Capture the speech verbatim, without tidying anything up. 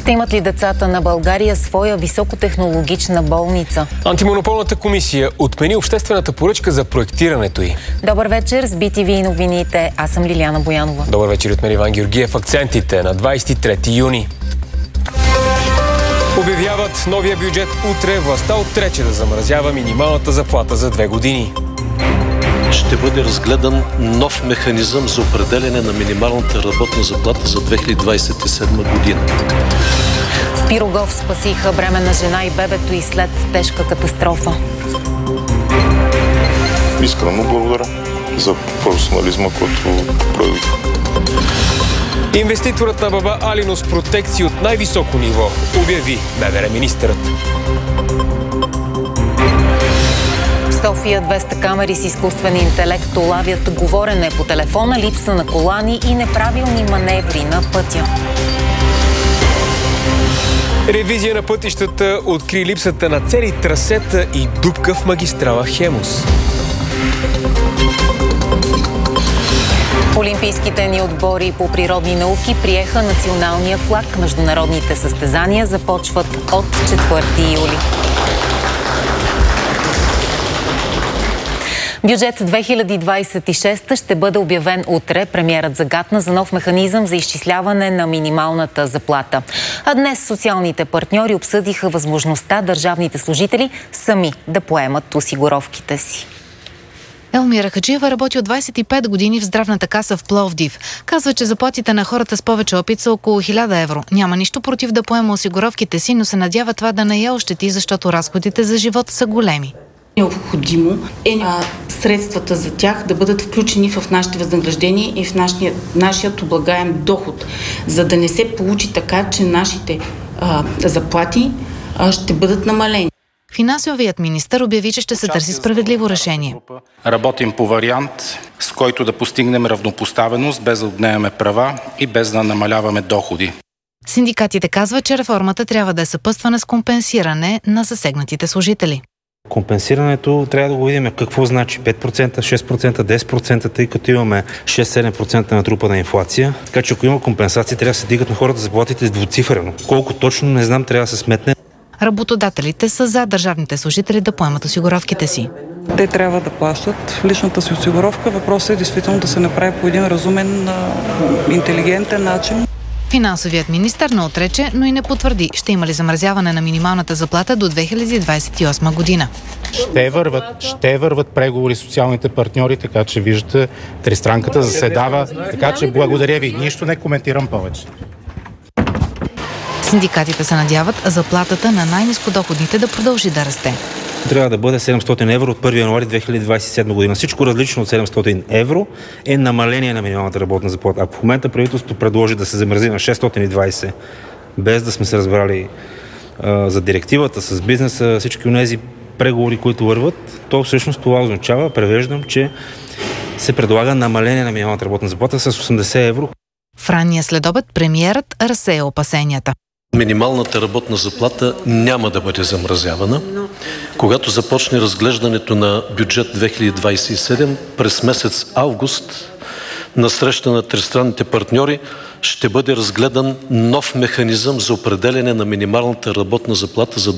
Ще имат ли децата на България своя високотехнологична болница? Антимонополната комисия отмени обществената поръчка за проектирането й. Добър вечер с Би Ти Ви новините. Аз съм Лиляна Боянова. Добър вечер от мен, Иван Георгиев. Акцентите на двадесет и трети юни. Обявяват новия бюджет утре. Властта отрече да замразява минималната заплата за две години. Ще бъде разгледан нов механизъм за определяне на минималната работна заплата за две хиляди двадесет и седма година. В Пирогов спасиха бременна жена и бебето и след тежка катастрофа. Искрено благодаря за професионализма, който проявих. Инвеститорът на Баба Алино с протекции от най-високо ниво обяви МВР министърът. В София двеста камери с изкуствен интелект улавят говорене по телефона, липса на колани и неправилни маневри на пътя. Ревизия на пътищата откри липсата на цели трасета и дупка в магистрала Хемус. Олимпийските ни отбори по природни науки приеха националния флаг. Международните състезания започват от четвърти юли. Бюджет две хиляди двадесет и шеста ще бъде обявен утре. Премиерът загатна за нов механизъм за изчисляване на минималната заплата. А днес социалните партньори обсъдиха възможността държавните служители сами да поемат осигуровките си. Елмира Хаджиева работи от двадесет и пет години в здравната каса в Пловдив. Казва, че заплатите на хората с повече опит са около хиляда евро. Няма нищо против да поема осигуровките си, но се надява това да не я ощети, защото разходите за живот са големи. Необходимо е а, средствата за тях да бъдат включени в нашите възнаграждения и в нашия, нашият облагаем доход, за да не се получи така, че нашите а, заплати а, ще бъдат намалени. Финансовият министър обяви, че ще се търси справедливо решение. Работим по вариант, с който да постигнем равнопоставеност, без да отнемаме права и без да намаляваме доходи. Синдикатите казват, че реформата трябва да е съпътствана с компенсиране на засегнатите служители. Компенсирането трябва да го видим какво значи пет процента, шест процента, десет процента, тъй като имаме шест-седем процента натрупана инфлация. Така че ако има компенсации, трябва да се дигат на хората заплатите с двуцифрено. Колко точно, не знам, трябва да се сметне. Работодателите са за държавните служители да поемат осигуровките си. Те трябва да плащат личната си осигуровка. Въпросът е действително да се направи по един разумен, интелигентен начин. Финансовият министър не отрече, но и не потвърди, ще има ли замразяване на минималната заплата до две хиляди двадесет и осма година. Ще върват, ще върват преговори с социалните партньори, така че виждате, тристранката заседава, така че благодаря ви. Нищо не коментирам повече. Синдикатите се надяват заплатата на най-нискодоходните да продължи да расте. Трябва да бъде седемстотин евро от първи януари две хиляди двадесет и седма година. Всичко различно от седемстотин евро е намаление на минималната работна заплата. Ако в момента правителството предложи да се замрази на шестстотин и двадесет, без да сме се разбрали а, за директивата с бизнеса, всички онези преговори, които върват, то всъщност това означава, превеждам, че се предлага намаление на минималната работна заплата с осемдесет евро. В ранния следобед премиерът разсея опасенията. Минималната работна заплата няма да бъде замразявана. Когато започне разглеждането на бюджет две хиляди двадесет и седма през месец август на среща на тристранните партньори ще бъде разгледан нов механизъм за определяне на минималната работна заплата за